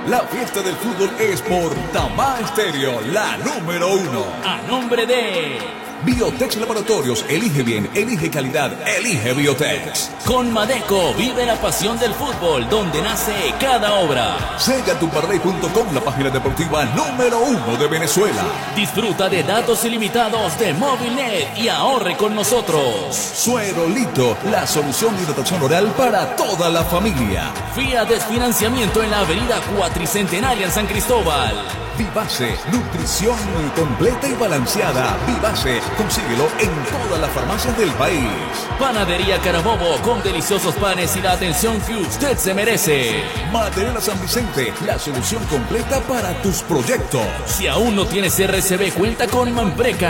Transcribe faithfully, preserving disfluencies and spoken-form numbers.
La fiesta del fútbol es por Tamá Estéreo, la número uno. A nombre de Biotex Laboratorios, elige bien, elige calidad, elige Biotex. Con Madeco, vive la pasión del fútbol, donde nace cada obra. Sega tu parlay punto com, la página deportiva número uno de Venezuela. Disfruta de datos ilimitados de Movilnet y ahorre con nosotros. Suerolito, la solución de hidratación oral para toda la familia. Fiat Desfinanciamiento en la avenida Cuatricentenaria en San Cristóbal. Vivace, nutrición completa y balanceada. Vivace, consíguelo en todas las farmacias del país. Panadería Carabobo, con deliciosos panes y la atención que usted se merece. Material San Vicente, la solución completa para tus proyectos. Si aún no tienes R C B, cuenta con Mampreca.